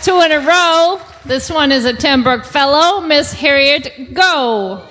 Two in a row. This one is a Tenbrook Fellow, Miss Harriet Go.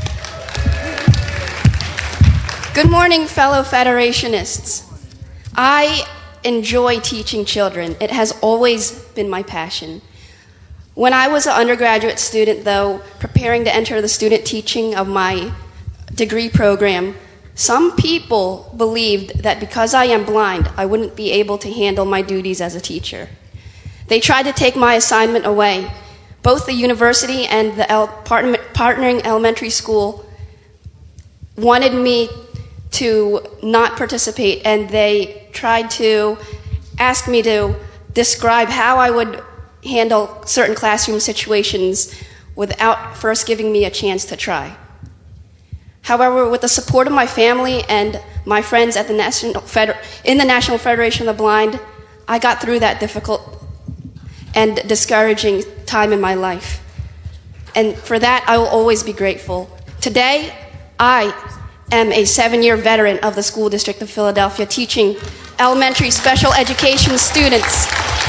Good morning, fellow Federationists. I enjoy teaching children. It has always been my passion. When I was an undergraduate student, though, preparing to enter the student teaching of my degree program, some people believed that because I am blind, I wouldn't be able to handle my duties as a teacher. They tried to take my assignment away. Both the university and the partnering elementary school wanted me to not participate, and they tried to ask me to describe how I would handle certain classroom situations without first giving me a chance to try. However, with the support of my family and my friends at the National Federation of the Blind, I got through that difficult and discouraging time in my life. And for that, I will always be grateful. Today, I am a 7-year veteran of the School District of Philadelphia, teaching elementary special education students.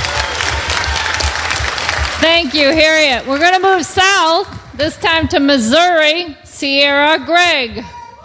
Thank you, Harriet. We're going to move south, this time to Missouri. Sierra Gregg.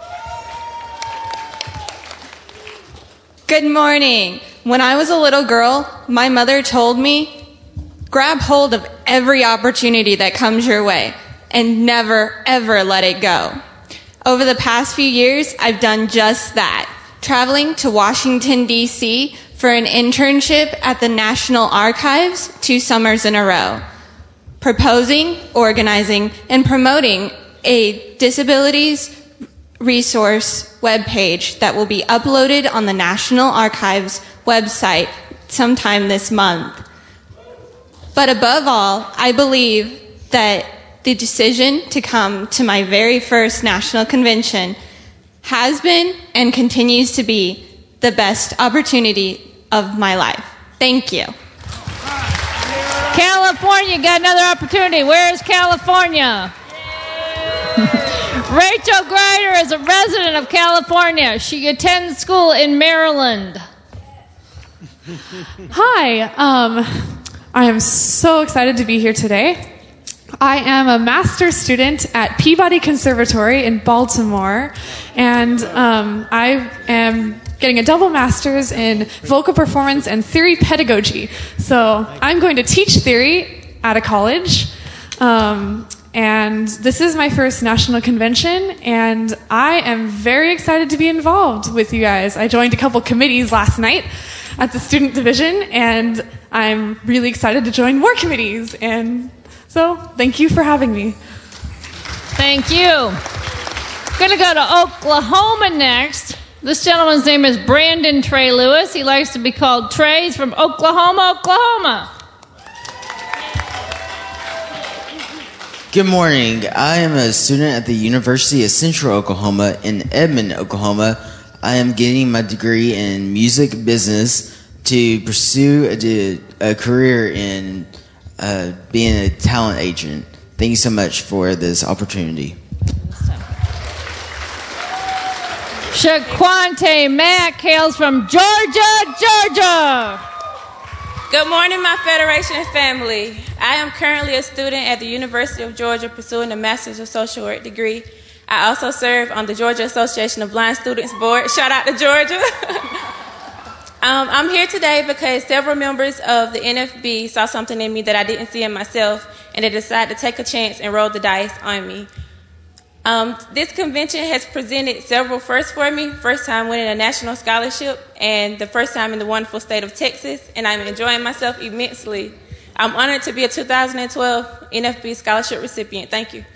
Good morning. When I was a little girl, my mother told me, grab hold of every opportunity that comes your way and never, ever let it go. Over the past few years, I've done just that, traveling to Washington, D.C. for an internship at the National Archives 2 summers in a row, proposing, organizing, and promoting a disabilities resource webpage that will be uploaded on the National Archives website sometime this month. But above all, I believe that the decision to come to my very first national convention has been and continues to be the best opportunity of my life. Thank you. California, got another opportunity. Where is California? Rachel Grider is a resident of California. She attends school in Maryland. Hi, I am so excited to be here today. I am a master's student at Peabody Conservatory in Baltimore, and I am getting a double master's in vocal performance and theory pedagogy. So I'm going to teach theory at a college, and this is my first national convention, and I am very excited to be involved with you guys. I joined a couple committees last night at the student division, and I'm really excited to join more committees, and so thank you for having me. Thank you. Going to go to Oklahoma next. This gentleman's name is Brandon Trey Lewis. He likes to be called Trey. He's from Oklahoma, Oklahoma. Good morning. I am a student at the University of Central Oklahoma in Edmond, Oklahoma. I am getting my degree in music business to pursue a career in being a talent agent. Thank you so much for this opportunity. Shaquante Mack hails from Georgia, Georgia. Good morning, my Federation family. I am currently a student at the University of Georgia pursuing a Master's of Social Work degree. I also serve on the Georgia Association of Blind Students Board. Shout out to Georgia. I'm here today because several members of the NFB saw something in me that I didn't see in myself, and they decided to take a chance and roll the dice on me. This convention has presented several firsts for me. First time winning a national scholarship, and the first time in the wonderful state of Texas, and I'm enjoying myself immensely. I'm honored to be a 2012 NFB scholarship recipient. Thank you.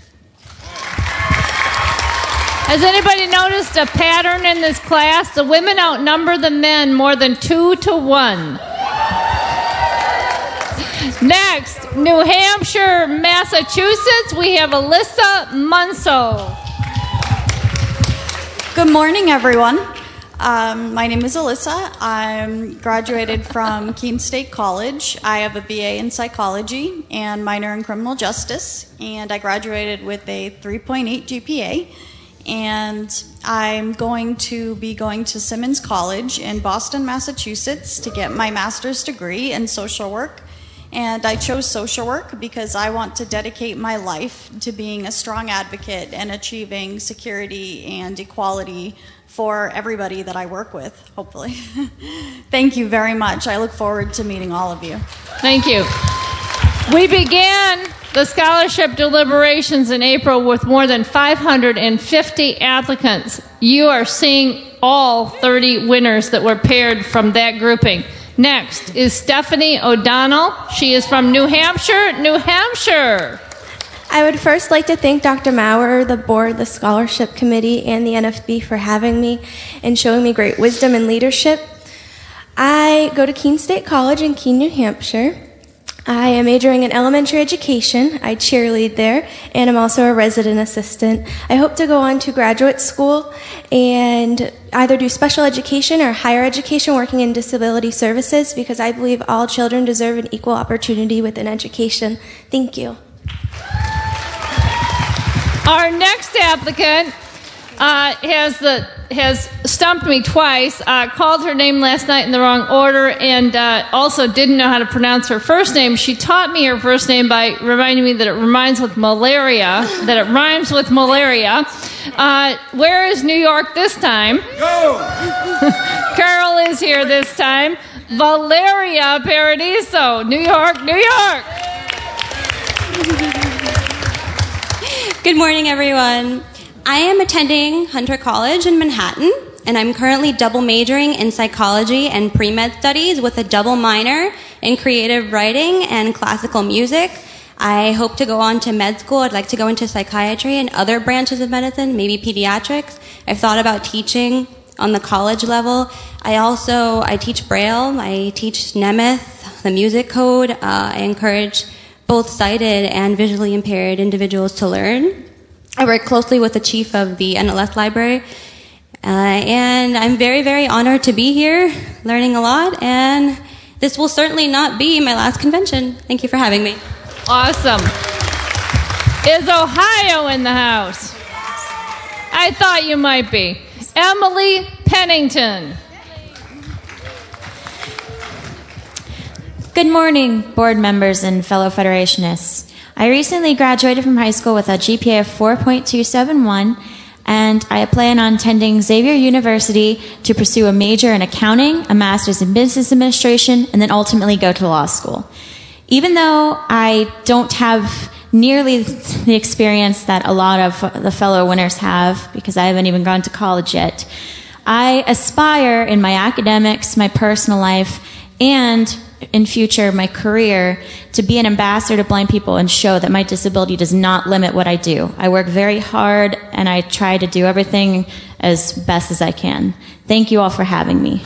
Has anybody noticed a pattern in this class? The women outnumber the men more than 2 to 1. Next, New Hampshire, Massachusetts, we have Alyssa Munso. Good morning, everyone. My name is Alyssa. I'm graduated from Keene State College. I have a BA in psychology and minor in criminal justice, and I graduated with a 3.8 GPA. And I'm going to be going to Simmons College in Boston, Massachusetts to get my master's degree in social work and I chose social work because I want to dedicate my life to being a strong advocate and achieving security and equality for everybody that I work with, hopefully. Thank you very much. I look forward to meeting all of you. Thank you. We began the scholarship deliberations in April with more than 550 applicants. You are seeing all 30 winners that were paired from that grouping. Next is Stephanie O'Donnell. She is from New Hampshire, New Hampshire. I would first like to thank Dr. Maurer, the board, the scholarship committee, and the NFB for having me and showing me great wisdom and leadership. I go to Keene State College in Keene, New Hampshire. I am majoring in elementary education. I cheerlead there, and I'm also a resident assistant. I hope to go on to graduate school and either do special education or higher education working in disability services because I believe all children deserve an equal opportunity with an education. Thank you. Our next applicant has stumped me twice, called her name last night in the wrong order, and also didn't know how to pronounce her first name. She taught me her first name by reminding me that it rhymes with malaria. Where is New York this time? Go! Carol is here this time. Valeria Paradiso, New York, New York. Good morning, everyone. I am attending Hunter College in Manhattan, and I'm currently double majoring in psychology and pre-med studies with a double minor in creative writing and classical music. I hope to go on to med school. I'd like to go into psychiatry and other branches of medicine, maybe pediatrics. I've thought about teaching on the college level. I teach Braille. I teach Nemeth, the music code. I encourage both sighted and visually impaired individuals to learn. I work closely with the chief of the NLS library, and I'm very, very honored to be here, learning a lot, and this will certainly not be my last convention. Thank you for having me. Awesome. Is Ohio in the house? I thought you might be. Emily Pennington. Good morning, board members and fellow Federationists. I recently graduated from high school with a GPA of 4.271, and I plan on attending Xavier University to pursue a major in accounting, a master's in business administration, and then ultimately go to law school. Even though I don't have nearly the experience that a lot of the fellow winners have, because I haven't even gone to college yet, I aspire in my academics, my personal life, and in future, my career, to be an ambassador to blind people and show that my disability does not limit what I do. I work very hard and I try to do everything as best as I can. Thank you all for having me.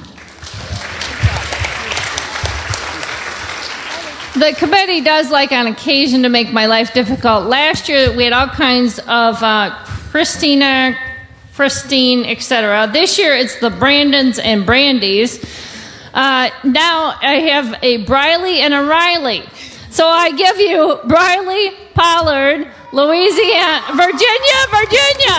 The committee does like on occasion to make my life difficult. Last year we had all kinds of Christine, etc. This year it's the Brandons and Brandys. Now I have a Briley and a Riley. So I give you Briley Pollard, Louisiana, Virginia.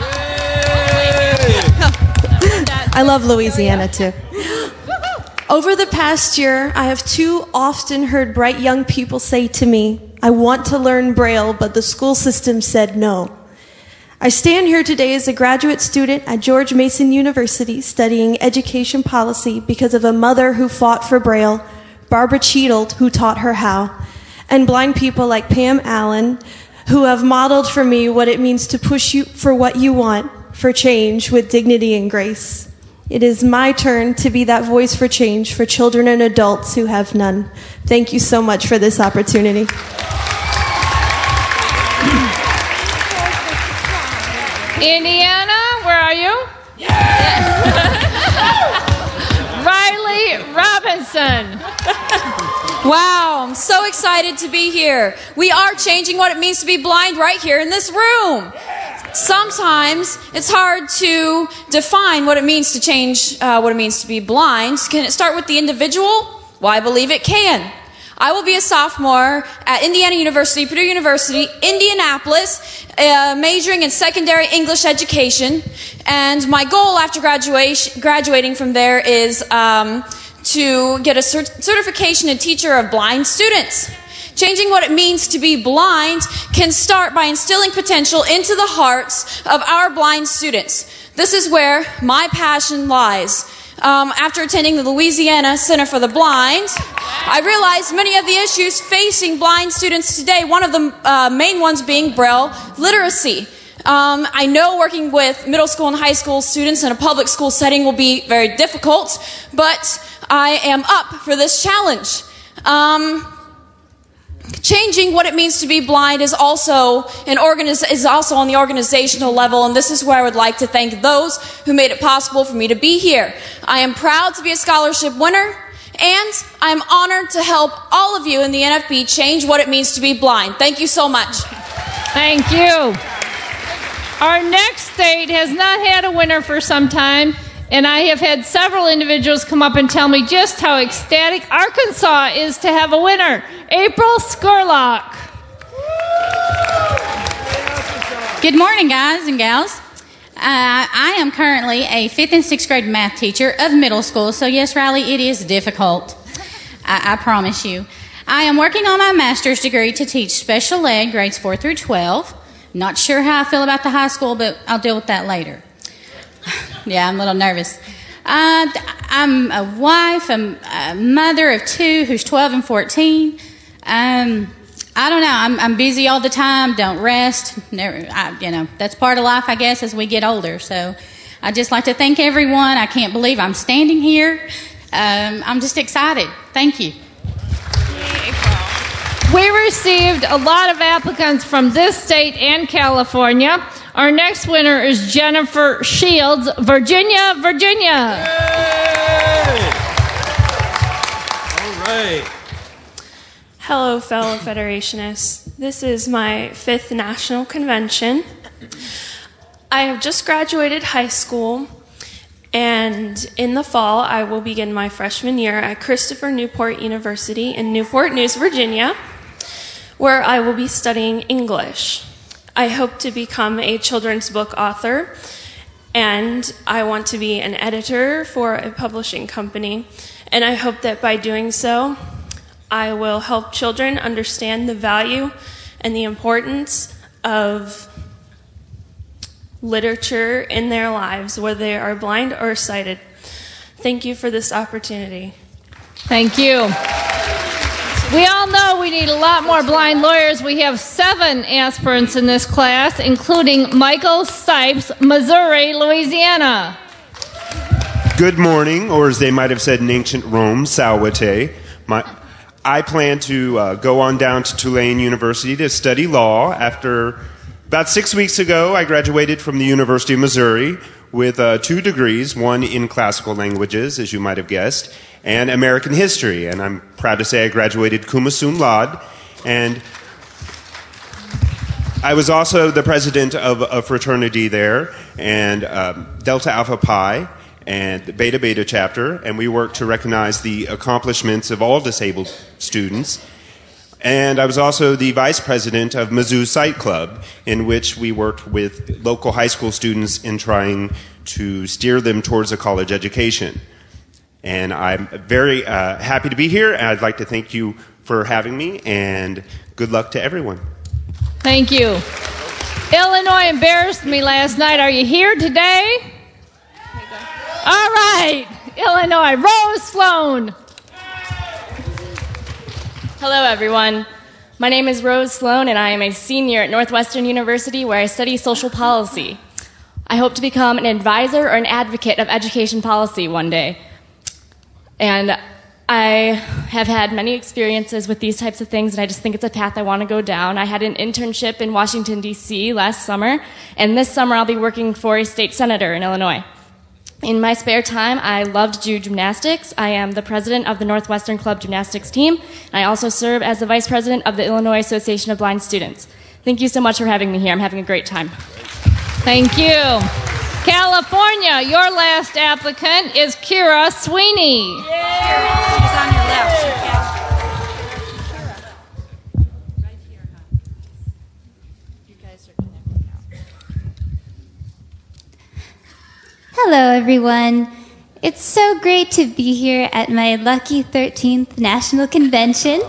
I love Louisiana too. Over the past year, I have too often heard bright young people say to me, I want to learn Braille, but the school system said no. I stand here today as a graduate student at George Mason University studying education policy because of a mother who fought for Braille, Barbara Cheadle, who taught her how, and blind people like Pam Allen, who have modeled for me what it means to push you for what you want, for change with dignity and grace. It is my turn to be that voice for change for children and adults who have none. Thank you so much for this opportunity. Indiana, where are you? Riley Robinson. Wow, I'm so excited to be here. We are changing what it means to be blind right here in this room. Sometimes it's hard to define what it means to change, what it means to be blind. Can it start with the individual? Well, I believe it can. I will be a sophomore at Indiana University, Purdue University, Indianapolis, majoring in secondary English education. And my goal after graduating from there is to get a certification in teacher of blind students. Changing what it means to be blind can start by instilling potential into the hearts of our blind students. This is where my passion lies. After attending the Louisiana Center for the Blind, I realized many of the issues facing blind students today, one of the main ones being Braille literacy. I know working with middle school and high school students in a public school setting will be very difficult, but I am up for this challenge. Changing what it means to be blind is also on the organizational level, and this is where I would like to thank those who made it possible for me to be here. I am proud to be a scholarship winner, and I am honored to help all of you in the NFB change what it means to be blind. Thank you so much. Thank you. Our next state has not had a winner for some time, and I have had several individuals come up and tell me just how ecstatic Arkansas is to have a winner. April Skurlock. Good morning, guys and gals. I am currently a 5th and 6th grade math teacher of middle school, so yes, Riley, it is difficult. I promise you. I am working on my master's degree to teach special ed grades 4 through 12. Not sure how I feel about the high school, but I'll deal with that later. Yeah, I'm a little nervous. I'm a wife, a mother of 2 who's 12 and 14. I don't know. I'm busy all the time. Don't rest. That's part of life, I guess, as we get older. So I'd just like to thank everyone. I can't believe I'm standing here. I'm just excited. Thank you. We received a lot of applicants from this state and California. Our next winner is Jennifer Shields, Virginia. All right. Hello, fellow Federationists. This is my 5th national convention. I have just graduated high school, and in the fall, I will begin my freshman year at Christopher Newport University in Newport News, Virginia, where I will be studying English. I hope to become a children's book author, and I want to be an editor for a publishing company. And I hope that by doing so, I will help children understand the value and the importance of literature in their lives, whether they are blind or sighted. Thank you for this opportunity. Thank you. We all know we need a lot more blind lawyers. We have 7 aspirants in this class, including Michael Sipes, Missouri, Louisiana. Good morning, or as they might have said in ancient Rome, salute. I plan to go on down to Tulane University to study law. After about 6 weeks ago, I graduated from the University of Missouri with 2 degrees, one in classical languages, as you might have guessed, and American history. And I'm proud to say I graduated cum laude. And I was also the president of a fraternity there, and Delta Alpha Pi, and Beta Beta chapter, and we worked to recognize the accomplishments of all disabled students. And I was also the vice president of Mizzou Sight Club, in which we worked with local high school students in trying to steer them towards a college education. And I'm very happy to be here, and I'd like to thank you for having me, and good luck to everyone. Thank you. Illinois embarrassed me last night. Are you here today? All right. Illinois, Rose Sloan. Hello, everyone. My name is Rose Sloan, and I am a senior at Northwestern University, where I study social policy. I hope to become an advisor or an advocate of education policy one day. And I have had many experiences with these types of things, and I just think it's a path I want to go down. I had an internship in Washington, D.C. last summer, and this summer I'll be working for a state senator in Illinois. In my spare time, I love to do gymnastics. I am the president of the Northwestern Club gymnastics team, and I also serve as the vice president of the Illinois Association of Blind Students. Thank you so much for having me here. I'm having a great time. Thank you. California, your last applicant is Kira Sweeney. She's on your left. Hello, everyone. It's so great to be here at my lucky 13th National Convention.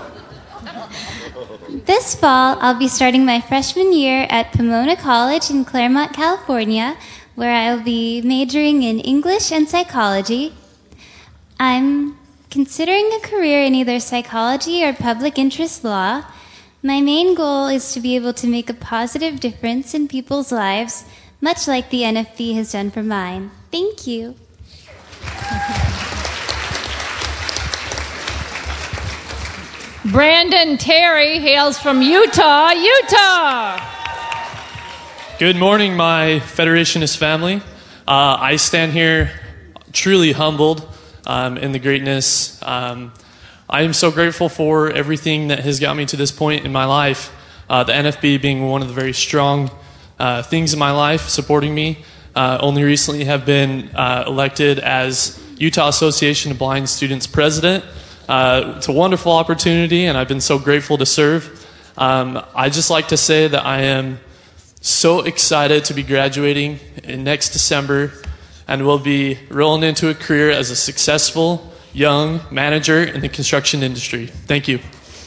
This fall, I'll be starting my freshman year at Pomona College in Claremont, California, where I'll be majoring in English and psychology. I'm considering a career in either psychology or public interest law. My main goal is to be able to make a positive difference in people's lives, much like the NFB has done for mine. Thank you. Brandon Terry hails from Utah, Utah. Good morning, my Federationist family. I stand here truly humbled in the greatness. I am so grateful for everything that has got me to this point in my life. The NFB being one of the very strong things in my life, supporting me. Only recently have been elected as Utah Association of Blind Students president. It's a wonderful opportunity, and I've been so grateful to serve. I'd just like to say that I am so excited to be graduating in next December, and will be rolling into a career as a successful young manager in the construction industry. Thank you.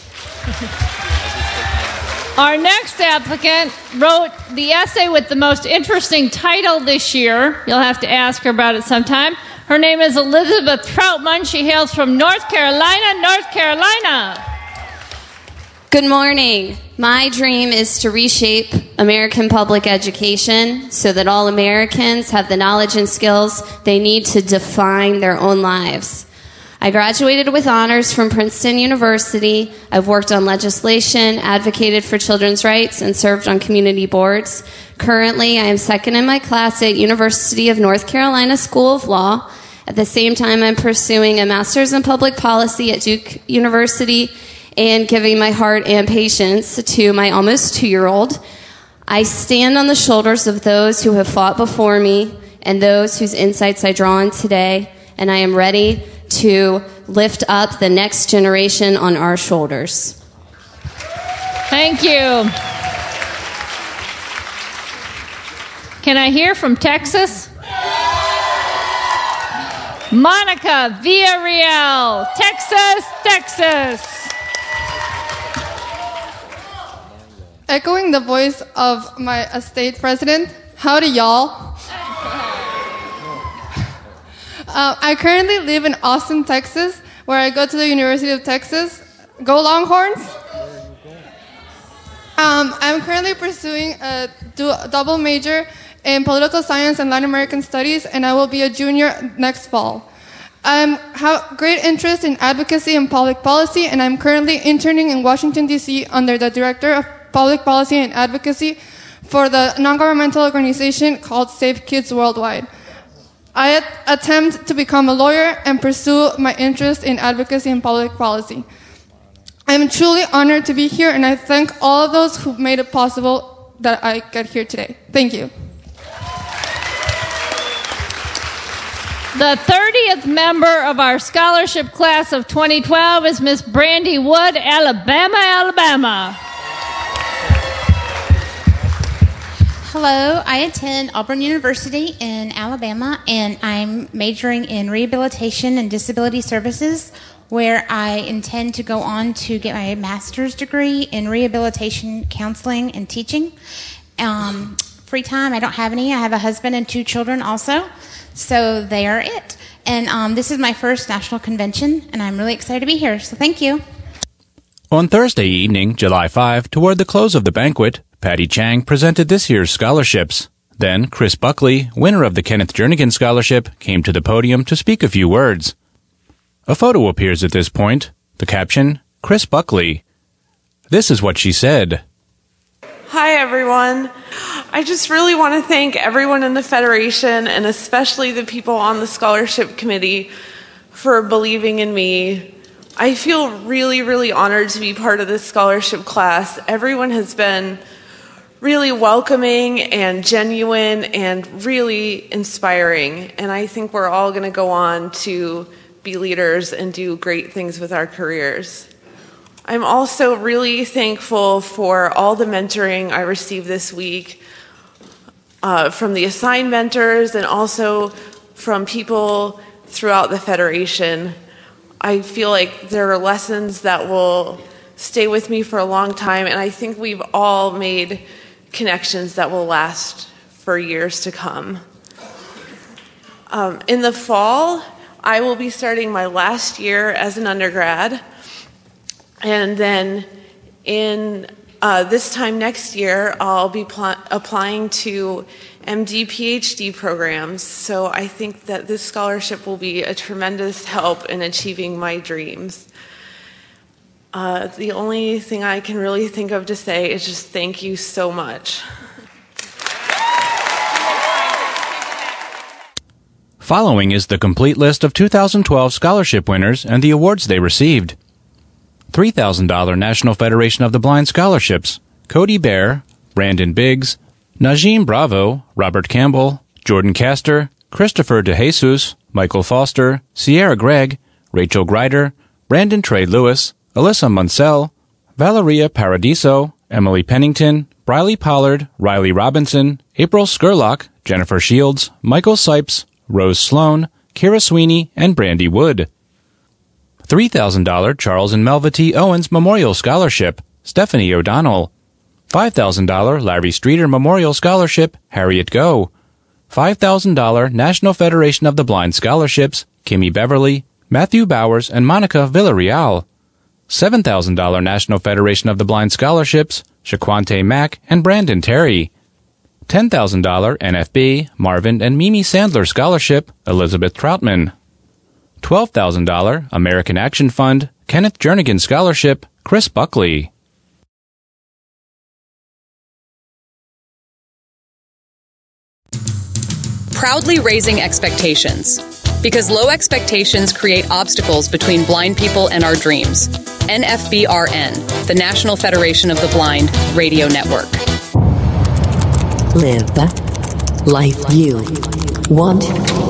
Our next applicant wrote the essay with the most interesting title this year. You'll have to ask her about it sometime. Her name is Elizabeth Troutman. She hails from North Carolina, North Carolina. Good morning. My dream is to reshape American public education so that all Americans have the knowledge and skills they need to define their own lives. I graduated with honors from Princeton University. I've worked on legislation, advocated for children's rights, and served on community boards. Currently, I am second in my class at University of North Carolina School of Law. At the same time, I'm pursuing a master's in public policy at Duke University and giving my heart and patience to my almost 2-year-old. I stand on the shoulders of those who have fought before me and those whose insights I draw on today, and I am ready to lift up the next generation on our shoulders. Thank you. Can I hear from Texas? Monica Villarreal, Texas, Texas. Echoing the voice of my state president, howdy y'all. I currently live in Austin, Texas, where I go to the University of Texas. Go Longhorns! I'm currently pursuing a double major in political science and Latin American studies, and I will be a junior next fall. I have great interest in advocacy and public policy, and I'm currently interning in Washington, D.C. under the Director of Public Policy and Advocacy for the non-governmental organization called Save Kids Worldwide. I attempt to become a lawyer and pursue my interest in advocacy and public policy. I am truly honored to be here, and I thank all of those who made it possible that I get here today. Thank you. The 30th member of our scholarship class of 2012 is Miss Brandy Wood, Alabama, Alabama. Hello, I attend Auburn University in Alabama, and I'm majoring in rehabilitation and disability services, where I intend to go on to get my master's degree in rehabilitation counseling and teaching. Free time, I don't have any. I have a husband and 2 children also, so they are it. And this is my first national convention, and I'm really excited to be here, so thank you. On Thursday evening, July 5, toward the close of the banquet, Patty Chang presented this year's scholarships. Then, Chris Buckley, winner of the Kenneth Jernigan Scholarship, came to the podium to speak a few words. A photo appears at this point. The caption, Chris Buckley. This is what she said. Hi, everyone. I just really want to thank everyone in the Federation, and especially the people on the scholarship committee, for believing in me. I feel really, really honored to be part of this scholarship class. Everyone has been really welcoming and genuine and really inspiring, and I think we're all going to go on to be leaders and do great things with our careers. I'm also really thankful for all the mentoring I received this week from the assigned mentors and also from people throughout the Federation. I feel like there are lessons that will stay with me for a long time, and I think we've all made connections that will last for years to come. In the fall, I will be starting my last year as an undergrad, and then in this time next year, I'll be applying to MD, PhD programs, so I think that this scholarship will be a tremendous help in achieving my dreams. The only thing I can really think of to say is just thank you so much. Following is the complete list of 2012 scholarship winners and the awards they received. $3,000 National Federation of the Blind Scholarships: Cody Bear, Brandon Biggs, Najim Bravo, Robert Campbell, Jordan Castor, Christopher DeJesus, Michael Foster, Sierra Gregg, Rachel Greider, Brandon Trey Lewis, Alyssa Munsell, Valeria Paradiso, Emily Pennington, Briley Pollard, Riley Robinson, April Skurlock, Jennifer Shields, Michael Sipes, Rose Sloan, Kira Sweeney, and Brandy Wood. $3,000 Charles and Melva T. Owens Memorial Scholarship: Stephanie O'Donnell. $5,000 Larry Streeter Memorial Scholarship: Harriet Go. $5,000 National Federation of the Blind Scholarships: Kimmy Beverly, Matthew Bowers, and Monica Villarreal. $7,000 National Federation of the Blind Scholarships: Shaquante Mack and Brandon Terry. $10,000 NFB, Marvin and Mimi Sandler Scholarship: Elizabeth Troutman. $12,000 American Action Fund, Kenneth Jernigan Scholarship: Chris Buckley. Proudly raising expectations. Because low expectations create obstacles between blind people and our dreams. NFBRN, the National Federation of the Blind Radio Network. Live the life you want.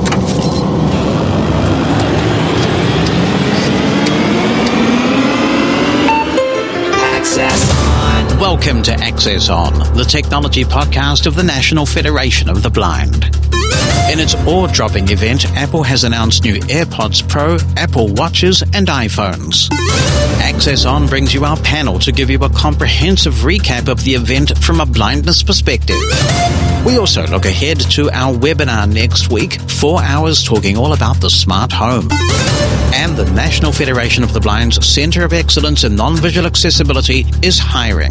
Access On. Welcome to Access On, the technology podcast of the National Federation of the Blind. In its awe-dropping event, Apple has announced new AirPods Pro, Apple Watches, and iPhones. Access On brings you our panel to give you a comprehensive recap of the event from a blindness perspective. We also look ahead to our webinar next week, 4 hours talking all about the smart home. And the National Federation of the Blind's Center of Excellence in Non-Visual Accessibility is hiring.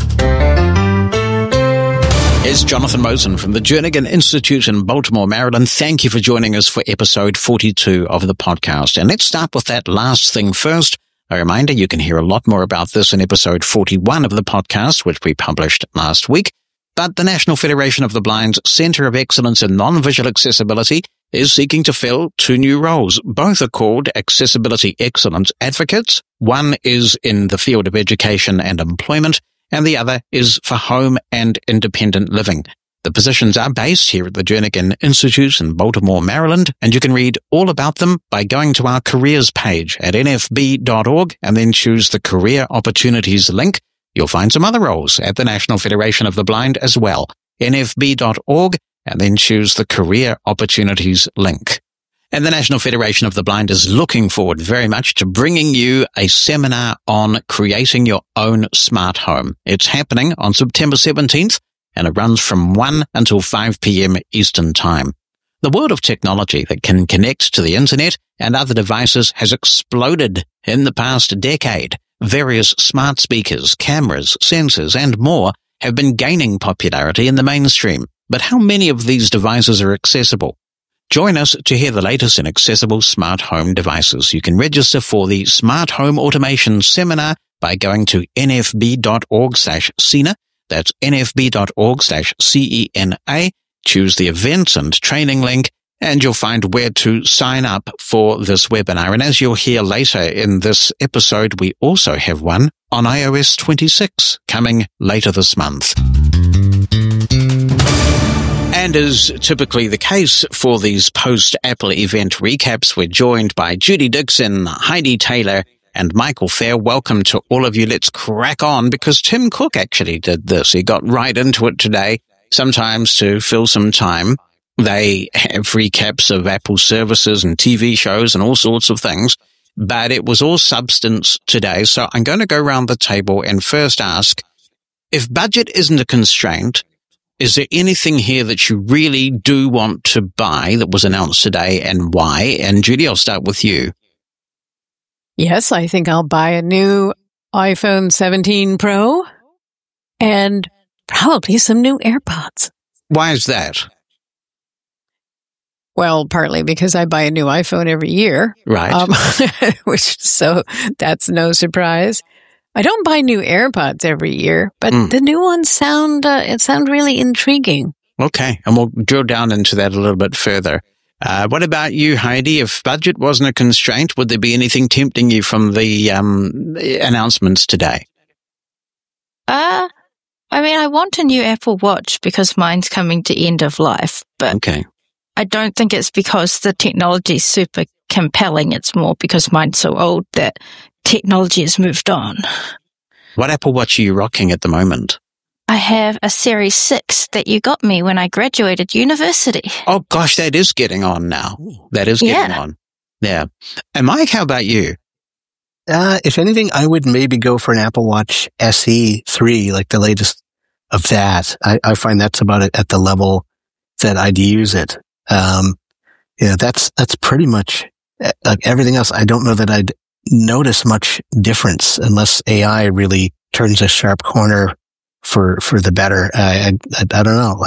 Here's Jonathan Mosen from the Jernigan Institute in Baltimore, Maryland. Thank you for joining us for episode 42 of the podcast. And let's start with that last thing first. A reminder, you can hear a lot more about this in episode 41 of the podcast, which we published last week. But the National Federation of the Blind's Center of Excellence in Non-Visual Accessibility is seeking to fill 2 new roles. Both are called Accessibility Excellence Advocates. One is in the field of education and employment, and the other is for home and independent living. The positions are based here at the Jernigan Institute in Baltimore, Maryland, and you can read all about them by going to our careers page at nfb.org and then choose the Career Opportunities link. You'll find some other roles at the National Federation of the Blind as well. nfb.org and then choose the Career Opportunities link. And the National Federation of the Blind is looking forward very much to bringing you a seminar on creating your own smart home. It's happening on September 17th, and it runs from 1 until 5 p.m. Eastern Time. The world of technology that can connect to the internet and other devices has exploded in the past decade. Various smart speakers, cameras, sensors, and more have been gaining popularity in the mainstream. But how many of these devices are accessible? Join us to hear the latest in accessible smart home devices. You can register for the Smart Home Automation Seminar by going to nfb.org/CENA. That's nfb.org/CENA. Choose the events and training link, and you'll find where to sign up for this webinar. And as you'll hear later in this episode, we also have one on iOS 26 coming later this month. And as typically the case for these post-Apple event recaps, we're joined by Judy Dixon, Heidi Taylor, and Michael Fair. Welcome to all of you. Let's crack on, because Tim Cook actually did this. He got right into it today, sometimes to fill some time. They have recaps of Apple services and TV shows and all sorts of things, but it was all substance today. So I'm going to go around the table and first ask, if budget isn't a constraint, is there anything here that you really do want to buy that was announced today, and why? And Judy, I'll start with you. Yes, I think I'll buy a new iPhone 17 Pro and probably some new AirPods. Why is that? Well, partly because I buy a new iPhone every year. Right. So that's no surprise. I don't buy new AirPods every year, but the new ones sound really intriguing. Okay, and we'll drill down into that a little bit further. What about you, Heidi? If budget wasn't a constraint, would there be anything tempting you from the announcements today? I want a new Apple Watch because mine's coming to end of life, but okay. I don't think it's because the technology is super compelling. It's more because mine's so old that technology has moved on. What Apple Watch are you rocking at the moment? I have a Series 6 that you got me when I graduated university. Oh, gosh, that is getting on now. That is getting on. Yeah. And Mike, how about you? If anything, I would maybe go for an Apple Watch SE 3, like the latest of that. I find that's about it at the level that I'd use it. That's pretty much like everything else. I don't know that I'd notice much difference unless AI really turns a sharp corner for the better. I don't know.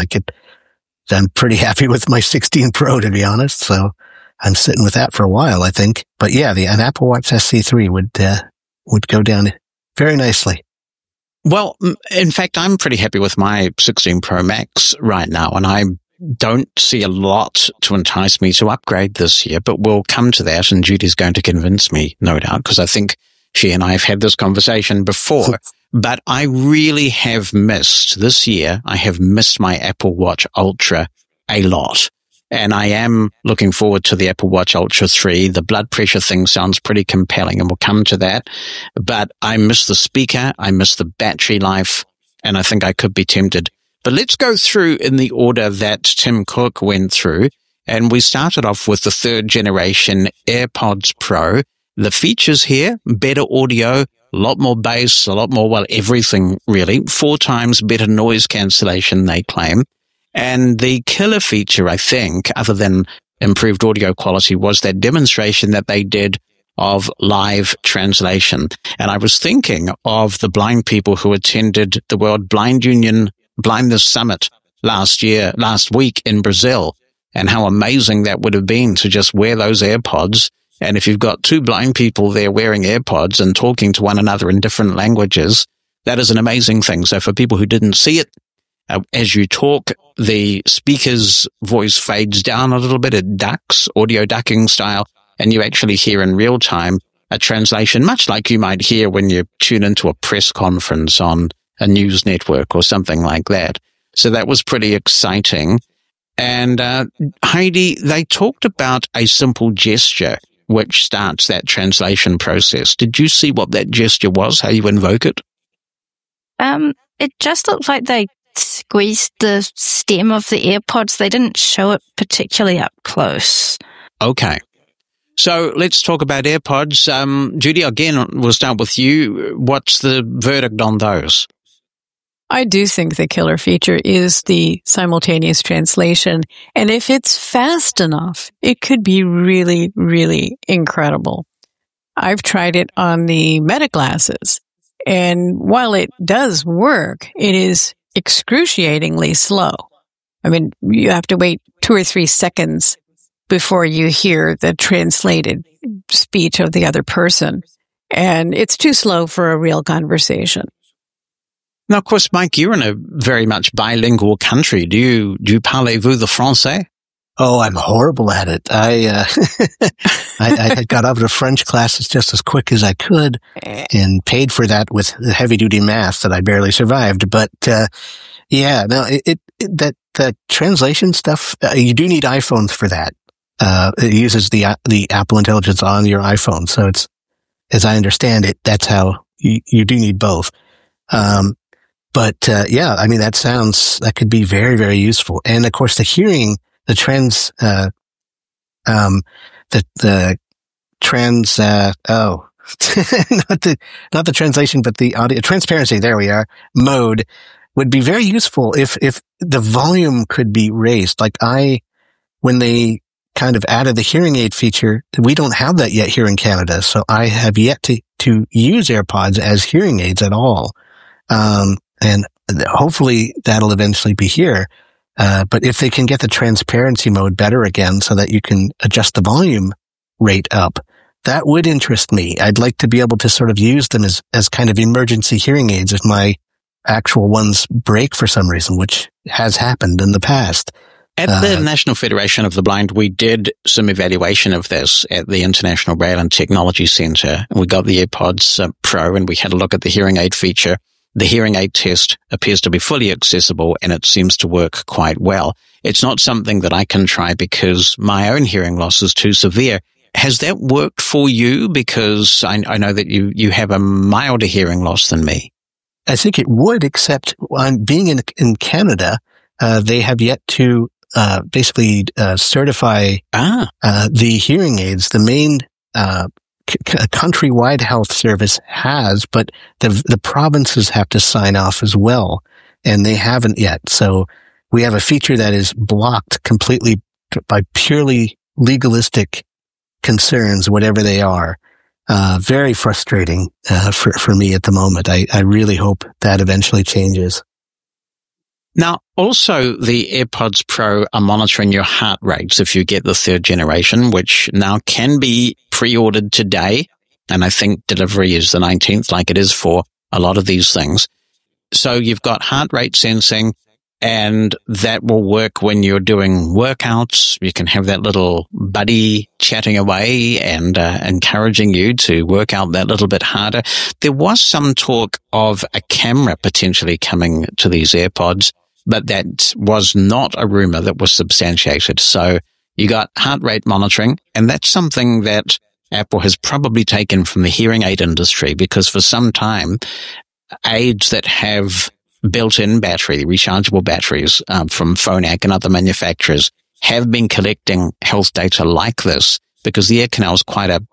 I'm pretty happy with my 16 Pro, to be honest. So I'm sitting with that for a while, I think. But yeah, an Apple Watch SE3 would go down very nicely. Well, in fact, I'm pretty happy with my 16 Pro Max right now, and I don't see a lot to entice me to upgrade this year, but we'll come to that, and Judy's going to convince me, no doubt, because I think she and I have had this conversation before. But I really have missed this year. I have missed my Apple Watch Ultra a lot. And I am looking forward to the Apple Watch Ultra 3. The blood pressure thing sounds pretty compelling, and we'll come to that. But I miss the speaker. I miss the battery life, and I think I could be tempted. But let's go through in the order that Tim Cook went through. And we started off with the 3rd generation AirPods Pro. The features here, better audio, a lot more bass, a lot more, everything really. 4 times better noise cancellation, they claim. And the killer feature, I think, other than improved audio quality, was that demonstration that they did of live translation. And I was thinking of the blind people who attended the World Blind Union Blindness Summit last week in Brazil, and how amazing that would have been to just wear those AirPods. And if you've got 2 blind people there wearing AirPods and talking to one another in different languages, that is an amazing thing. So for people who didn't see it, as you talk, the speaker's voice fades down a little bit. It ducks, audio ducking style, and you actually hear in real time a translation, much like you might hear when you tune into a press conference on a news network or something like that. So that was pretty exciting. And Heidi, they talked about a simple gesture which starts that translation process. Did you see what that gesture was, how you invoke it? It just looked like they squeezed the stem of the AirPods. They didn't show it particularly up close. Okay. So let's talk about AirPods. Judy, again, we'll start with you. What's the verdict on those? I do think the killer feature is the simultaneous translation. And if it's fast enough, it could be really, really incredible. I've tried it on the Meta glasses. And while it does work, it is excruciatingly slow. I mean, you have to wait 2 or 3 seconds before you hear the translated speech of the other person. And it's too slow for a real conversation. Now, of course, Mike, you're in a very much bilingual country. Do you parlez-vous the français? Oh, I'm horrible at it. I got out of the French classes just as quick as I could and paid for that with heavy duty math that I barely survived. But, that translation stuff, you do need iPhones for that. It uses the Apple Intelligence on your iPhone. So it's, as I understand it, that's how you do need both. That could be very, very useful. And of course, the hearing not the translation, but the audio transparency. There we are. Mode would be very useful if the volume could be raised. Like when they kind of added the hearing aid feature, we don't have that yet here in Canada. So I have yet to use AirPods as hearing aids at all. And hopefully that'll eventually be here. But if they can get the transparency mode better again so that you can adjust the volume rate up, that would interest me. I'd like to be able to sort of use them as kind of emergency hearing aids if my actual ones break for some reason, which has happened in the past. At the National Federation of the Blind, we did some evaluation of this at the International Braille and Technology Centre. We got the AirPods Pro and we had a look at the hearing aid feature. The hearing aid test appears to be fully accessible and it seems to work quite well. It's not something that I can try because my own hearing loss is too severe. Has that worked for you? Because I know that you have a milder hearing loss than me. I think it would, except being in Canada, they have yet to basically certify the hearing aids. The main countrywide health service has, but the provinces have to sign off as well, and they haven't yet. So we have a feature that is blocked completely by purely legalistic concerns, whatever they are. Very frustrating for me at the moment. I really hope that eventually changes. Now, also, the AirPods Pro are monitoring your heart rates if you get the third generation, which now can be pre-ordered today. And I think delivery is the 19th, like it is for a lot of these things. So you've got heart rate sensing, and that will work when you're doing workouts. You can have that little buddy chatting away and encouraging you to work out that little bit harder. There was some talk of a camera potentially coming to these AirPods, but that was not a rumor that was substantiated. So you got heart rate monitoring, and that's something that Apple has probably taken from the hearing aid industry, because for some time, aids that have built-in battery, rechargeable batteries from Phonak and other manufacturers have been collecting health data like this, because the ear canal is quite a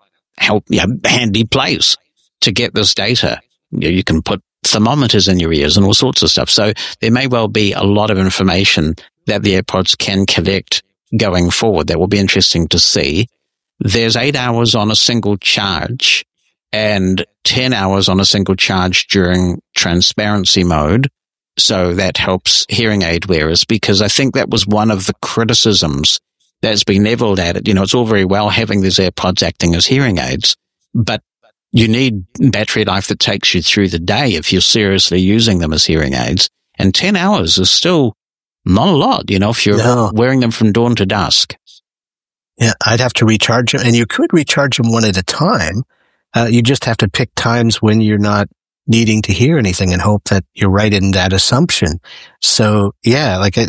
handy place to get this data. You can put thermometers in your ears and all sorts of stuff. So there may well be a lot of information that the AirPods can collect going forward. That will be interesting to see. There's 8 hours on a single charge and 10 hours on a single charge during transparency mode. So that helps hearing aid wearers, because I think that was one of the criticisms that's been leveled at it. You know, it's all very well having these AirPods acting as hearing aids, but you need battery life that takes you through the day if you're seriously using them as hearing aids. And 10 hours is still not a lot, you know, if you're wearing them from dawn to dusk. Yeah, I'd have to recharge them, and you could recharge them one at a time. You just have to pick times when you're not needing to hear anything and hope that you're right in that assumption. So yeah, like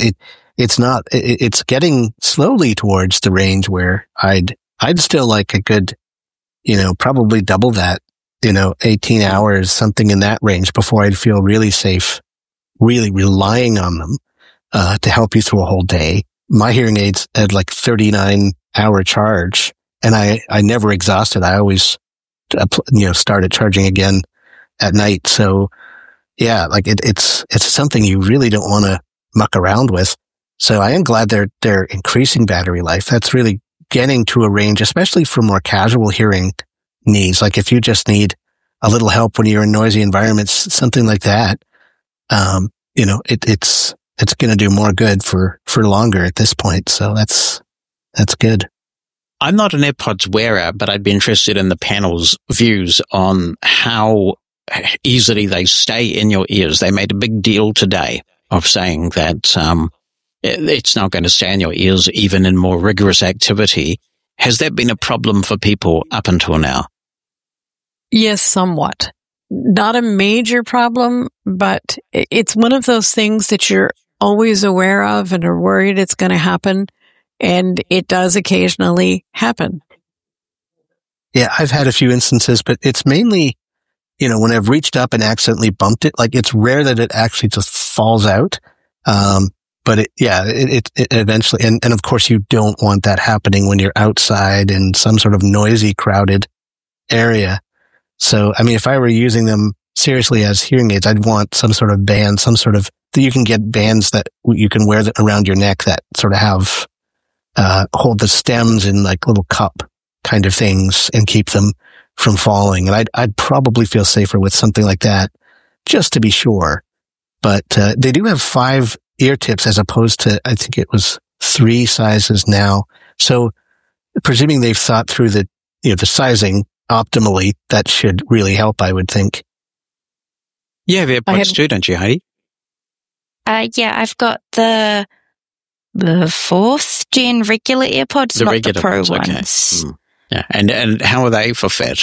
it's getting slowly towards the range where I'd still like a good, probably double that, 18 hours, something in that range before I'd feel really safe, really relying on them, to help you through a whole day. My hearing aids had like 39-hour charge, and I never exhausted. I always, started charging again at night. So yeah, like it's something you really don't want to muck around with. So I am glad they're increasing battery life. That's really getting to a range, especially for more casual hearing needs. Like if you just need a little help when you're in noisy environments, something like that, it's going to do more good for longer at this point. So that's good. I'm not an AirPods wearer, but I'd be interested in the panel's views on how easily they stay in your ears. They made a big deal today of saying that it's not going to stay in your ears even in more rigorous activity. Has that been a problem for people up until now? Yes, somewhat. Not a major problem, but it's one of those things that you're always aware of and are worried it's going to happen. And it does occasionally happen. Yeah, I've had a few instances, but it's mainly, when I've reached up and accidentally bumped it, like it's rare that it actually just falls out. But but it eventually, and of course you don't want that happening when you're outside in some sort of noisy, crowded area. So, I mean, if I were using them seriously as hearing aids, I'd want some sort of band, you can get bands that you can wear around your neck that sort of have, hold the stems in like little cup kind of things and keep them from falling. And I'd probably feel safer with something like that, just to be sure. But, they do have 5 ear tips as opposed to, I think it was 3 sizes now. So presuming they've thought through the sizing optimally, that should really help, I would think. You have AirPods too, don't you, Heidi? Yeah, I've got the 4th gen regular AirPods, not the Pro ones. Okay. Yeah, and how are they for fit?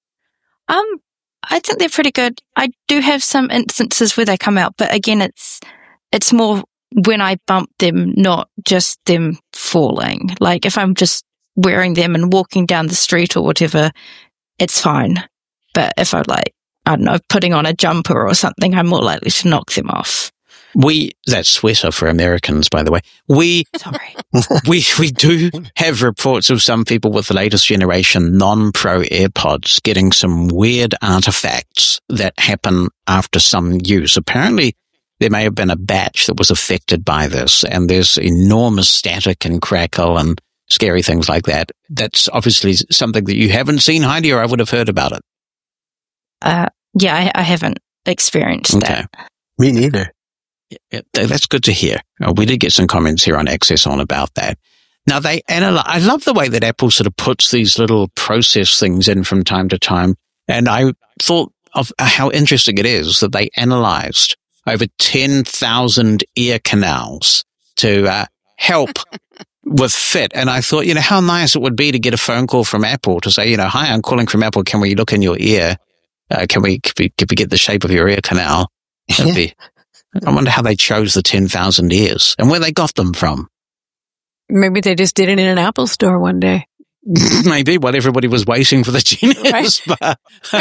I think they're pretty good. I do have some instances where they come out, but again, it's more when I bump them, not just them falling. Like if I'm just wearing them and walking down the street or whatever, it's fine. But if I'm like, I don't know, putting on a jumper or something, I'm more likely to knock them off. That's sweater for Americans, by the way. We do have reports of some people with the latest generation non-Pro AirPods getting some weird artifacts that happen after some use. Apparently, there may have been a batch that was affected by this, and there's enormous static and crackle and scary things like that. That's obviously something that you haven't seen, Heidi, or I would have heard about it. Yeah, I haven't experienced that. Me neither. Yeah, that's good to hear. We did get some comments here on Access On about that. Now, I love the way that Apple sort of puts these little process things in from time to time. And I thought of how interesting it is that they analyzed over 10,000 ear canals to help with fit. And I thought, how nice it would be to get a phone call from Apple to say, hi, I'm calling from Apple. Can we look in your ear? Can we get the shape of your ear canal? That'd be... I wonder how they chose the 10,000 ears and where they got them from. Maybe they just did it in an Apple store one day. Maybe while everybody was waiting for the Genius Bar.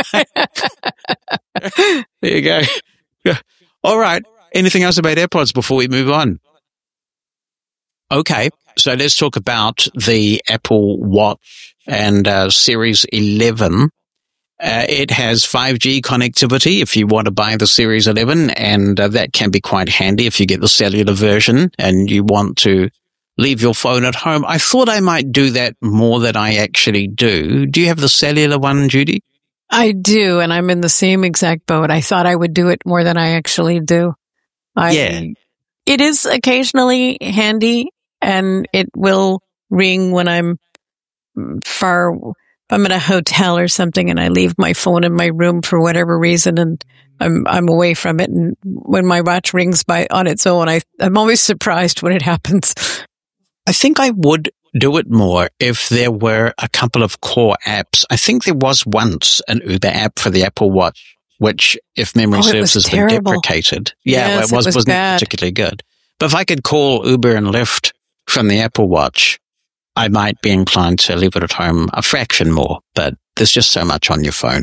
There you go. All right. Anything else about AirPods before we move on? Okay. So let's talk about the Apple Watch and Series 11. It has 5G connectivity if you want to buy the Series 11, and that can be quite handy if you get the cellular version and you want to leave your phone at home. I thought I might do that more than I actually do. Do you have the cellular one, Judy? I do, and I'm in the same exact boat. I thought I would do it more than I actually do. It is occasionally handy, and it will ring when I'm far... I'm in a hotel or something and I leave my phone in my room for whatever reason and I'm away from it. And when my watch rings on its own, I'm always surprised when it happens. I think I would do it more if there were a couple of core apps. I think there was once an Uber app for the Apple Watch, which, if memory serves, has been deprecated. Yeah, yes, it wasn't particularly good. But if I could call Uber and Lyft from the Apple Watch, I might be inclined to leave it at home a fraction more, but there's just so much on your phone.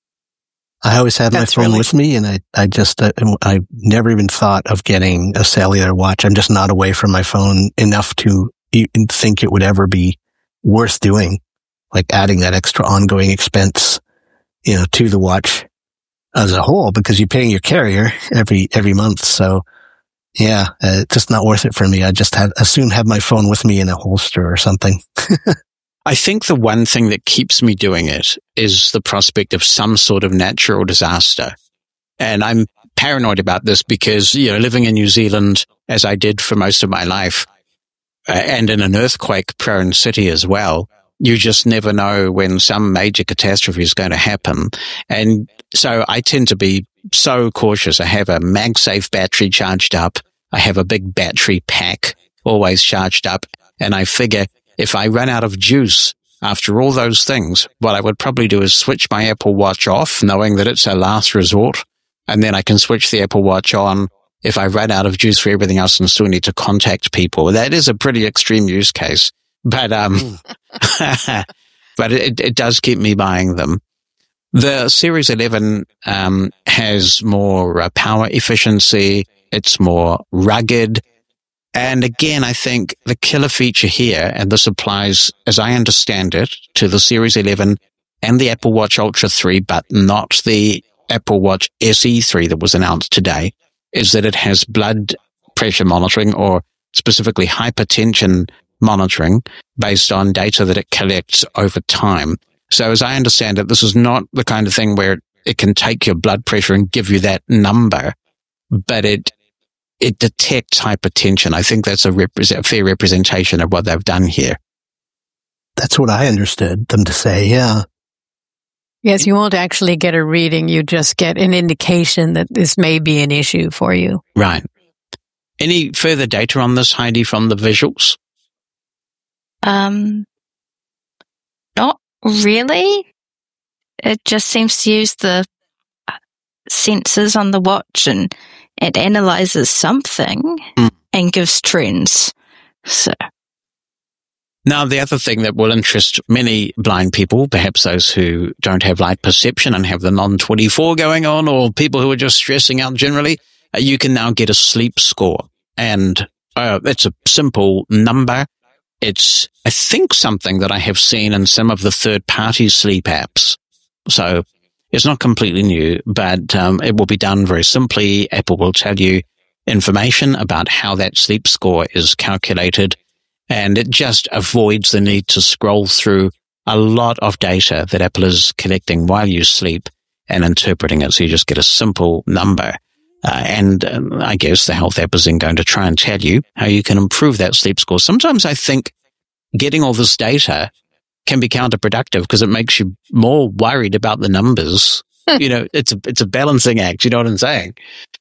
I always had my phone with me, and I never even thought of getting a cellular watch. I'm just not away from my phone enough to even think it would ever be worth doing, like adding that extra ongoing expense, to the watch as a whole, because you're paying your carrier every month. So, yeah, it's just not worth it for me. I just as soon have my phone with me in a holster or something. I think the one thing that keeps me doing it is the prospect of some sort of natural disaster. And I'm paranoid about this because, living in New Zealand, as I did for most of my life, and in an earthquake-prone city as well, you just never know when some major catastrophe is going to happen. And so I tend to be so cautious. I have a MagSafe battery charged up. I have a big battery pack always charged up. And I figure if I run out of juice after all those things, what I would probably do is switch my Apple Watch off, knowing that it's a last resort. And then I can switch the Apple Watch on if I run out of juice for everything else and still need to contact people. That is a pretty extreme use case. But, but it does keep me buying them. The Series 11 has more power efficiency. It's more rugged. And again, I think the killer feature here, and this applies, as I understand it, to the Series 11 and the Apple Watch Ultra 3, but not the Apple Watch SE 3 that was announced today, is that it has blood pressure monitoring, or specifically hypertension monitoring, based on data that it collects over time. So as I understand it, this is not the kind of thing where it can take your blood pressure and give you that number, but it detects hypertension. I think that's a fair representation of what they've done here. That's what I understood them to say, yeah. Yes, you won't actually get a reading. You just get an indication that this may be an issue for you. Right. Any further data on this, Heidi, from the visuals? Not really. It just seems to use the sensors on the watch and it analyzes something and gives trends. So. Now, the other thing that will interest many blind people, perhaps those who don't have light perception and have the non-24 going on, or people who are just stressing out generally, you can now get a sleep score. And it's a simple number. It's, I think, something that I have seen in some of the third-party sleep apps. So it's not completely new, but it will be done very simply. Apple will tell you information about how that sleep score is calculated, and it just avoids the need to scroll through a lot of data that Apple is collecting while you sleep and interpreting it. So you just get a simple number. And I guess the health app is then going to try and tell you how you can improve that sleep score. Sometimes I think getting all this data can be counterproductive because it makes you more worried about the numbers. You know, it's a balancing act. You know what I'm saying?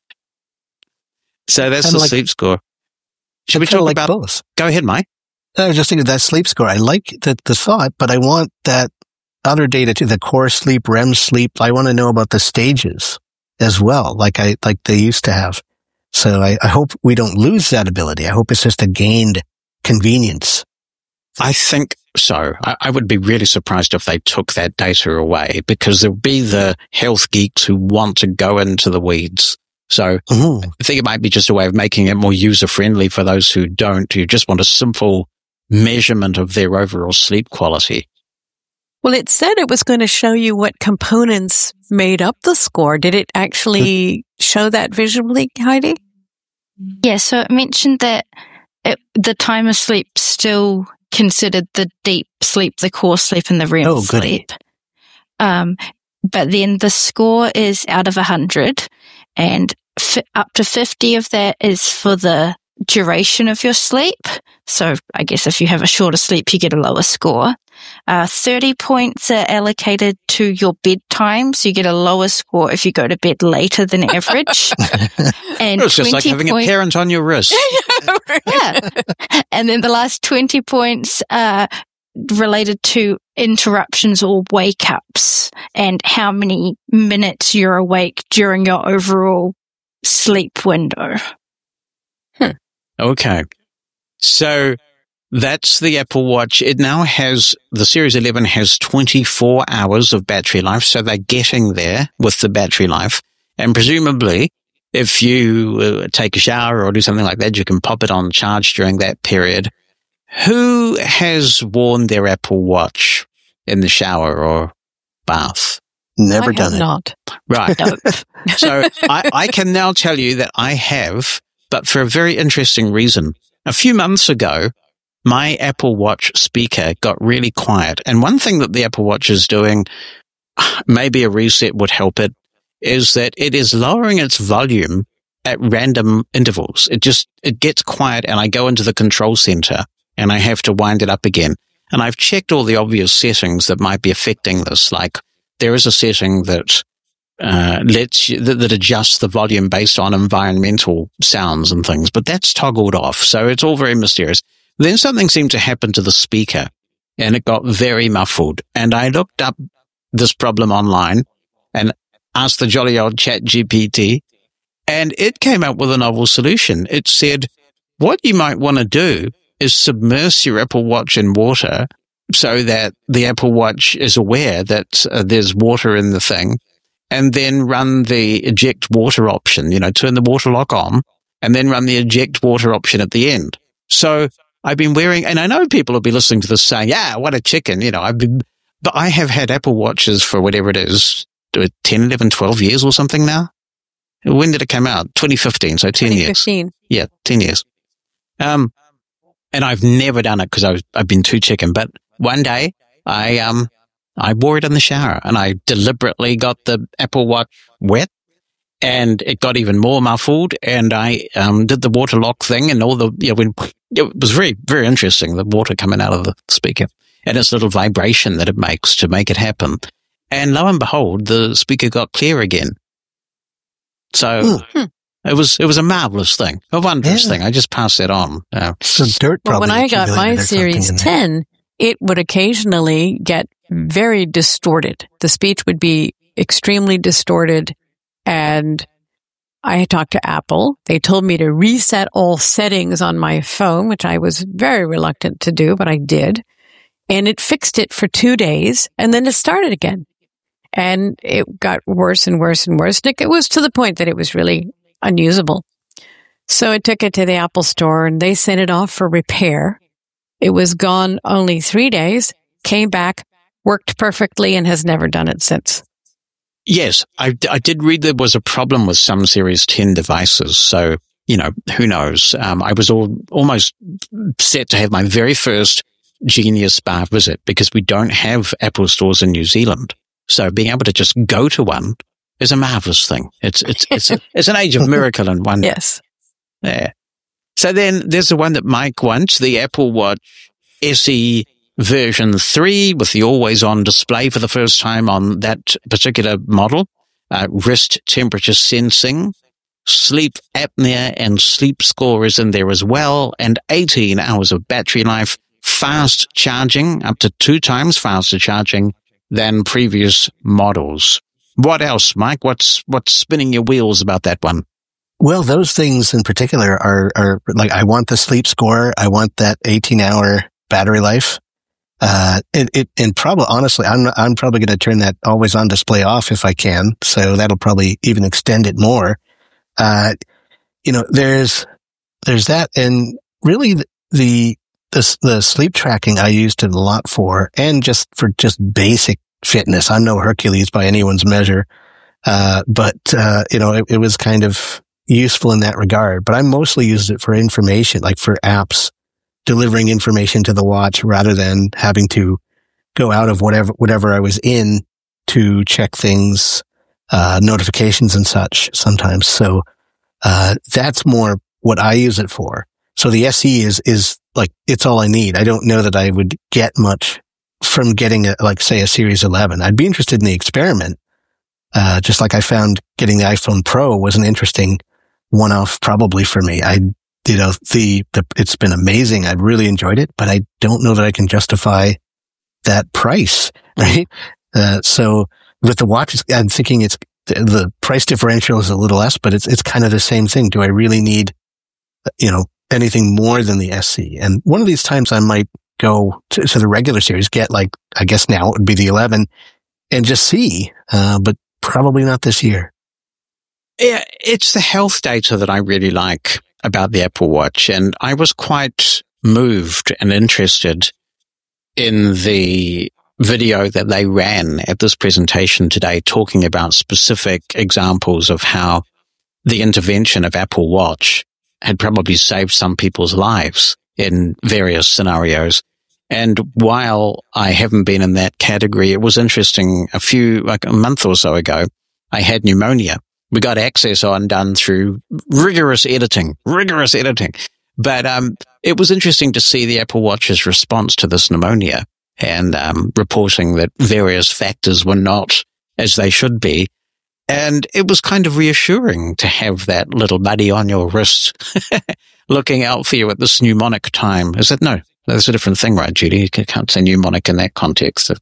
So that's the sleep score. Should we talk about both? Go ahead, Mike. I was just thinking that sleep score. I like the thought, but I want that other data too, the core sleep, REM sleep. I want to know about the stages as well, like they used to have. So I hope we don't lose that ability. I hope it's just a gained convenience. I think so. I would be really surprised if they took that data away, because there'll be the health geeks who want to go into the weeds. So I think it might be just a way of making it more user-friendly for those who don't, who just want a simple measurement of their overall sleep quality. Well, it said it was going to show you what components made up the score. Did it actually show that visually, Heidi? Yeah, so it mentioned that the time of sleep still considered the deep sleep, the core sleep, and the REM sleep. But then the score is out of 100, and up to 50 of that is for the duration of your sleep. So I guess if you have a shorter sleep, you get a lower score. 30 points are allocated to your bedtime, so you get a lower score if you go to bed later than average. And it's just like having a parent on your wrist. Yeah. And then the last 20 points are related to interruptions or wake-ups and how many minutes you're awake during your overall sleep window. Okay. So that's the Apple Watch. It now has, the Series 11 has 24 hours of battery life, so they're getting there with the battery life. And presumably, if you take a shower or do something like that, you can pop it on charge during that period. Who has worn their Apple Watch in the shower or bath? Never done it. Not. Right. So I can now tell you that I have, but for a very interesting reason. A few months ago, my Apple Watch speaker got really quiet. And one thing that the Apple Watch is doing, maybe a reset would help it, is that it is lowering its volume at random intervals. It gets quiet, and I go into the control center and I have to wind it up again. And I've checked all the obvious settings that might be affecting this. Like there is a setting that that adjusts the volume based on environmental sounds and things, but that's toggled off. So it's all very mysterious. Then something seemed to happen to the speaker and it got very muffled. And I looked up this problem online and asked the jolly old ChatGPT, and it came up with a novel solution. It said, what you might want to do is submerge your Apple Watch in water so that the Apple Watch is aware that there's water in the thing, and then run the eject water option, turn the water lock on and then run the eject water option at the end. So I've been wearing, and I know people will be listening to this saying, yeah, what a chicken, but I have had Apple Watches for whatever it is, 10, 11, 12 years or something now. When did it come out? 2015, so 10 years. 2015. Yeah, 10 years. And I've never done it because I've been too chicken. But one day I wore it in the shower and I deliberately got the Apple Watch wet and it got even more muffled and I did the water lock thing and all the, it was very, very interesting, the water coming out of the speaker and its little vibration that it makes to make it happen. And lo and behold, the speaker got clear again. So it was a marvelous thing, a wondrous thing. I just passed that on. So dirt probably. When I got my Series 10, it would occasionally get very distorted. The speech would be extremely distorted, and I had talked to Apple. They told me to reset all settings on my phone, which I was very reluctant to do, but I did. And it fixed it for 2 days, and then it started again. And it got worse and worse and worse. It was to the point that it was really unusable. So I took it to the Apple store and they sent it off for repair. It was gone only 3 days, came back, worked perfectly, and has never done it since. Yes, I did read there was a problem with some Series 10 devices. So, who knows? I was almost set to have my very first Genius Bar visit because we don't have Apple stores in New Zealand. So being able to just go to one is a marvelous thing. It's an age of miracle and wonder. Yes. Yeah. So then there's the one that Mike wants, the Apple Watch SE version 3 with the always-on display for the first time on that particular model, wrist temperature sensing, sleep apnea and sleep score is in there as well, and 18 hours of battery life, fast charging, up to 2 times faster charging than previous models. What else, Mike? What's spinning your wheels about that one? Well, those things in particular are like, I want the sleep score. I want that 18-hour battery life. And probably, honestly, I'm probably going to turn that always on display off if I can. So that'll probably even extend it more. There's that, and really the sleep tracking I used it a lot for, and just for basic fitness. I'm no Hercules by anyone's measure. But it was kind of useful in that regard, but I mostly used it for information, like for apps, delivering information to the watch rather than having to go out of whatever I was in to check things, notifications and such sometimes. So, that's more what I use it for. So the SE is like, it's all I need. I don't know that I would get much from getting say a Series 11. I'd be interested in the experiment. Just like I found getting the iPhone Pro was an interesting one-off probably for me. It's been amazing. I've really enjoyed it, but I don't know that I can justify that price, right? So with the watch, I'm thinking the price differential is a little less, but it's kind of the same thing. Do I really need, anything more than the SE? And one of these times I might go to the regular series, get I guess now it would be the 11 and just see, but probably not this year. Yeah, it's the health data that I really like about the Apple Watch. And I was quite moved and interested in the video that they ran at this presentation today, talking about specific examples of how the intervention of Apple Watch had probably saved some people's lives in various scenarios. And while I haven't been in that category, it was interesting. A month or so ago, I had pneumonia. We got access done through rigorous editing. But it was interesting to see the Apple Watch's response to this pneumonia and reporting that various factors were not as they should be. And it was kind of reassuring to have that little buddy on your wrist looking out for you at this mnemonic time. Is it? No, that's a different thing, right, Judy? You can't say mnemonic in that context.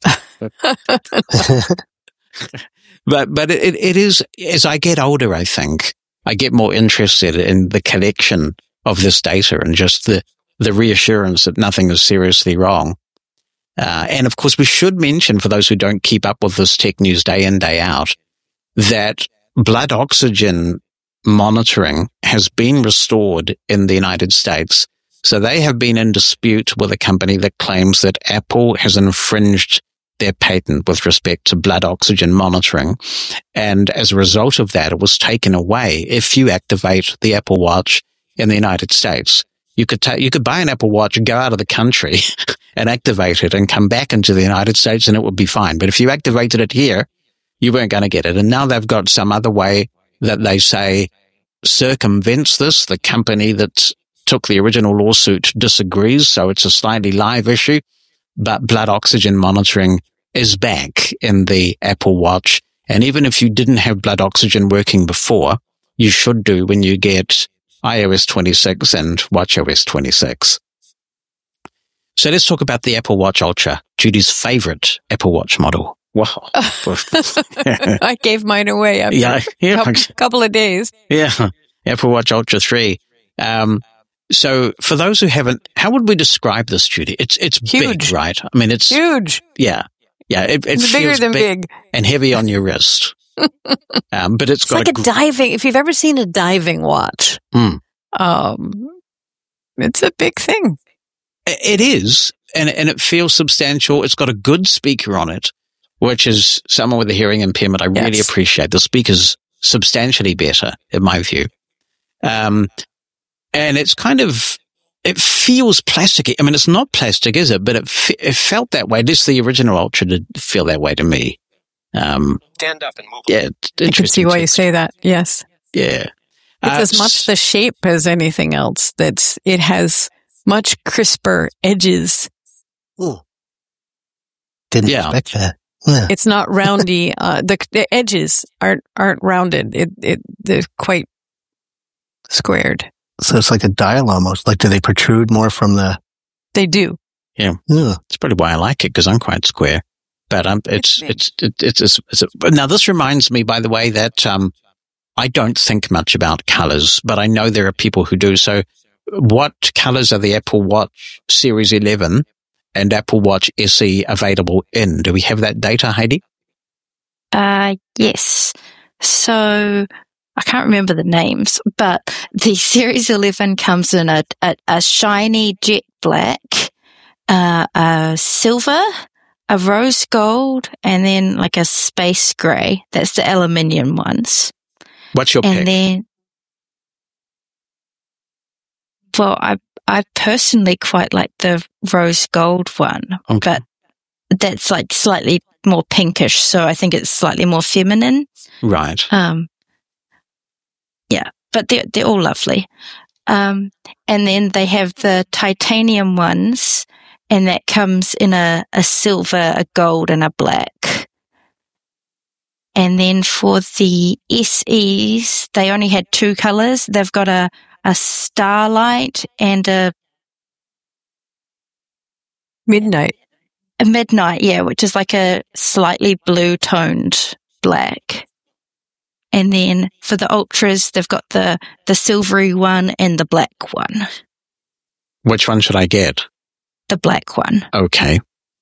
But it is, as I get older, I think, I get more interested in the collection of this data and just the reassurance that nothing is seriously wrong. And of course, we should mention, for those who don't keep up with this tech news day in, day out, that blood oxygen monitoring has been restored in the United States. So they have been in dispute with a company that claims that Apple has infringed their patent with respect to blood oxygen monitoring. And as a result of that, it was taken away. If you activate the Apple Watch in the United States, you could buy an Apple Watch, go out of the country and activate it and come back into the United States and it would be fine. But if you activated it here, you weren't going to get it. And now they've got some other way that they say circumvents this. The company that took the original lawsuit disagrees, so it's a slightly live issue. But blood oxygen monitoring is back in the Apple Watch. And even if you didn't have blood oxygen working before, you should do when you get iOS 26 and watchOS 26. So let's talk about the Apple Watch Ultra, Judy's favorite Apple Watch model. Wow. I gave mine away after a couple of days. Yeah. Apple Watch Ultra 3. So for those who haven't, how would we describe this, Judy? It's huge, big, right? I mean, it's huge. Yeah. Yeah. It it's bigger feels than big and heavy on your wrist. But it's got like a diving, if you've ever seen a diving watch, it's a big thing. It is. And it feels substantial. It's got a good speaker on it, which is someone with a hearing impairment. I really appreciate. The speaker's substantially better in my view. And it's it feels plasticky. I mean, it's not plastic, is it? But it felt that way. At least the original Ultra did feel that way to me. Stand up and move. Yeah. I can see why you say that. Yes. Yeah. It's as much the shape as anything else. It has much crisper edges. Ooh. Didn't expect that. Yeah. It's not roundy. The edges aren't rounded. They're quite squared. So it's like a dial almost. Like, do they protrude more from the... They do. Yeah. It's probably why I like it, because I'm quite square. But now this reminds me, by the way, that I don't think much about colors, but I know there are people who do. So what colors are the Apple Watch Series 11 and Apple Watch SE available in? Do we have that data, Heidi? Yes. So I can't remember the names, but the Series 11 comes in a shiny jet black, a silver, a rose gold, and then like a space grey. That's the aluminium ones. What's your pick? And then, well, I personally quite like the rose gold one, but that's like slightly more pinkish, so I think it's slightly more feminine. Right. Yeah, but they're all lovely. And then they have the titanium ones, and that comes in a silver, a gold, and a black. And then for the SEs, they only had two colours. They've got a starlight and a midnight. A midnight, yeah, which is like a slightly blue-toned black. And then for the ultras, they've got the silvery one and the black one. Which one should I get? The black one. Okay.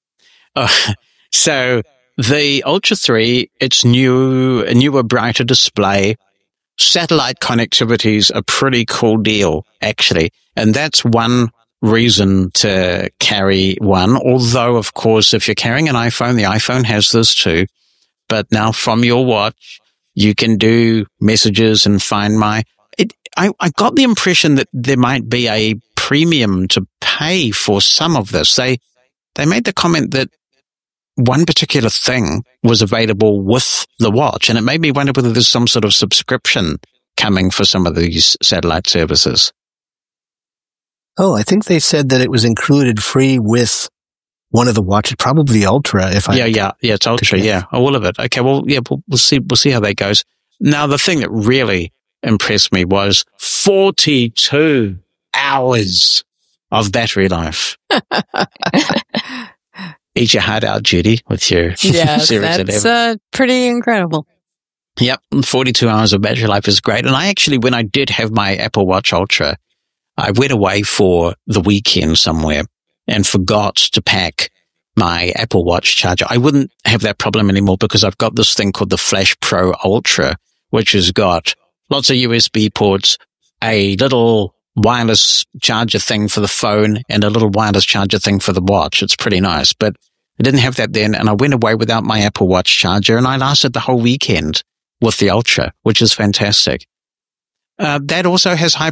So the Ultra 3, it's a newer, brighter display. Satellite connectivity is a pretty cool deal, actually. And that's one reason to carry one. Although, of course, if you're carrying an iPhone, the iPhone has this too. But now from your watch, you can do messages and Find My. I got the impression that there might be a premium to pay for some of this. They made the comment that one particular thing was available with the watch, and it made me wonder whether there's some sort of subscription coming for some of these satellite services. Oh, I think they said that it was included free with one of the watches, probably the Ultra. Yeah, it's Ultra. Yeah, all of it. Okay, well, yeah, we'll see how that goes. Now, the thing that really impressed me was 42 hours of battery life. Eat your heart out, Judy, with your Series 11. That's pretty incredible. Yep, 42 hours of battery life is great. And I actually, when I did have my Apple Watch Ultra, I went away for the weekend somewhere and forgot to pack my Apple Watch charger. I wouldn't have that problem anymore because I've got this thing called the Flash Pro Ultra, which has got lots of USB ports, a little wireless charger thing for the phone, and a little wireless charger thing for the watch. It's pretty nice, but I didn't have that then, and I went away without my Apple Watch charger, and I lasted the whole weekend with the Ultra, which is fantastic. That also has high